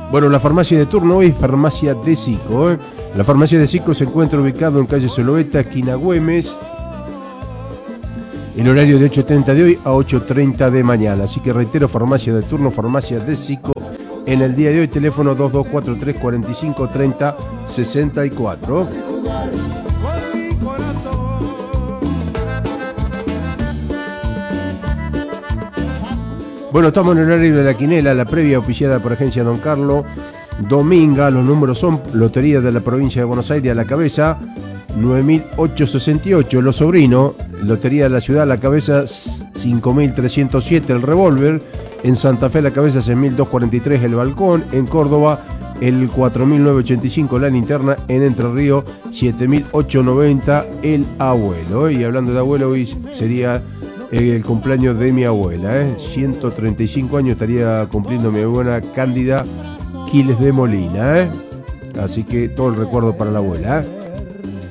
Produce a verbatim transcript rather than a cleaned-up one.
Bueno, la farmacia de turno hoy es Farmacia de Sico, ¿eh? La farmacia de Sico se encuentra ubicado en calle Soloeta, esquina Güemes. El horario de ocho treinta de hoy a ocho treinta de mañana. Así que reitero, farmacia de turno, farmacia de Sico. En el día de hoy, teléfono dos dos cuatro tres, cuatro cinco, tres cero, seis cuatro. Bueno, estamos en el horario de la quinela, la previa auspiciada por Agencia Don Carlos. Dominga, los números son Lotería de la Provincia de Buenos Aires a la cabeza, nueve mil ochocientos sesenta y ocho. Los sobrinos, Lotería de la Ciudad a la cabeza, cinco mil trescientos siete. El revólver, en Santa Fe a la cabeza, seis mil doscientos cuarenta y tres. El balcón, en Córdoba, el cuatro mil novecientos ochenta y cinco. La linterna, en Entre Ríos, siete mil ochocientos noventa. El abuelo. Y hablando de abuelo, hoy sería el cumpleaños de mi abuela, ¿eh? ciento treinta y cinco años estaría cumpliendo mi abuela Cándida Quiles de Molina, ¿eh? Así que todo el recuerdo para la abuela, ¿eh?